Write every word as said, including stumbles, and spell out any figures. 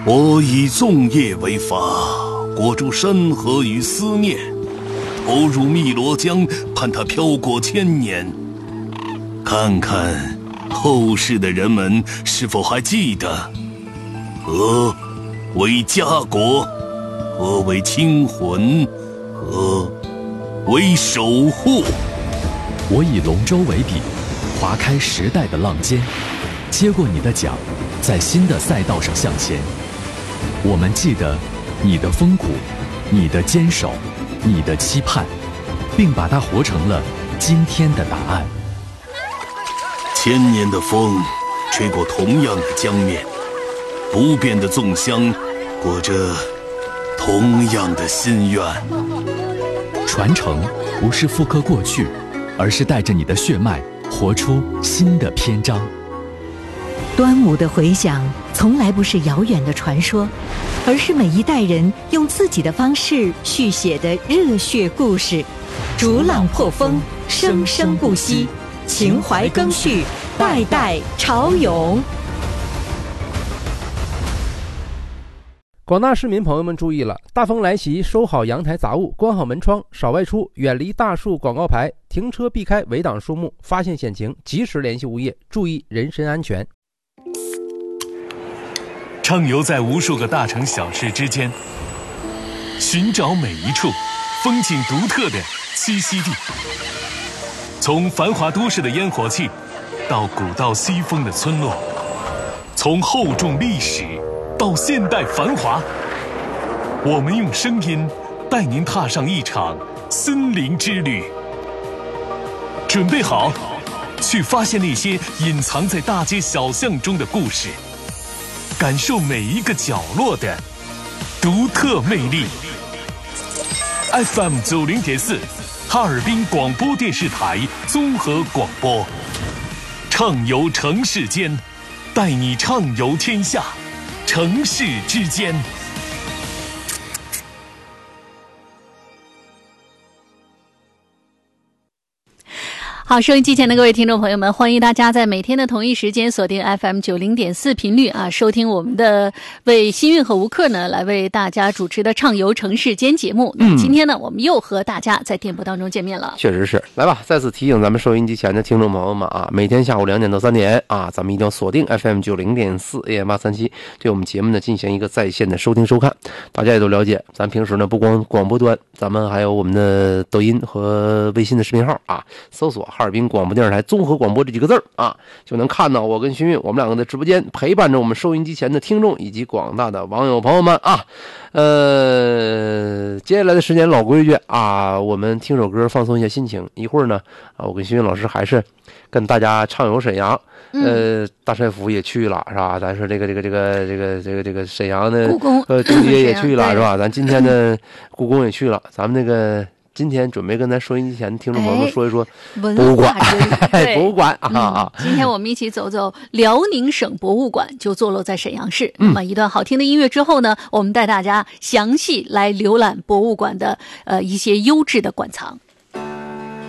我以粽叶为法，裹住山河与思念，投入汨罗江，盼它飘过千年。看看后世的人们是否还记得，何为家国，何为清魂，何为守护。 我以龙舟为笔，划开时代的浪尖，接过你的桨，在新的赛道上向前。我们记得你的风骨，你的坚守，你的期盼，并把它活成了今天的答案。 千年的风吹过同样的江面，不变的粽香裹着同样的心愿。 传承不是复刻过去，而是带着你的血脉活出新的篇章。 端午的回响从来不是遥远的传说，而是每一代人用自己的方式续写的热血故事。逐浪破风，生生不息，情怀更续，代代潮涌。 广大市民朋友们注意了，大风来袭，收好阳台杂物，关好门窗，少外出，远离大树广告牌，停车避开围挡树木，发现险情及时联系物业，注意人身安全。 畅游在无数个大城小事之间，寻找每一处风景独特的栖息地。从繁华都市的烟火气，到古道西风的村落，从厚重历史到现代繁华，我们用声音带您踏上一场森林之旅。准备好，去发现那些隐藏在大街小巷中的故事，感受每一个角落的独特魅力。F M 九零点四，哈尔滨广播电视台综合广播，畅游城市间，带你畅游天下，城市之间。 好，收音机前的各位听众朋友们，欢迎大家在每天的同一时间锁定 F M 九零点四 频率啊，收听我们的为新运和吴克呢来为大家主持的畅游城市间节目。那、嗯、今天呢，我们又和大家在电波当中见面了。 确实是，来吧，再次提醒咱们收音机前的听众朋友们啊，每天下午两点到三点啊，咱们一定要锁定 F M 九零点四 A M 八三七，对我们节目呢进行一个在线的收听收看。大家也都了解，咱平时呢不光广播端，咱们还有我们的抖音和微信的视频号啊，搜索哈尔滨广播电视台综合广播这几个字啊，就能看到我跟徐运我们两个的直播间，陪伴着我们收音机前的听众以及广大的网友朋友们啊。呃，接下来的时间老规矩啊，我们听首歌放松一下心情。一会儿呢，啊，我跟徐运老师还是跟大家畅游沈阳。呃，大帅府也去了是吧？咱说这个这个这个这个这个这个沈阳的故宫呃中街也去了是吧？咱今天的故宫也去了，咱们那个。今天准备跟咱收音机前的听众朋友们说一说博物馆，哎、博物馆啊、嗯！ 今天我们一起走走辽宁省博物馆，就坐落在沈阳市。嗯、那么一段好听的音乐之后呢，我们带大家详细来浏览博物馆的呃一些优质的馆藏。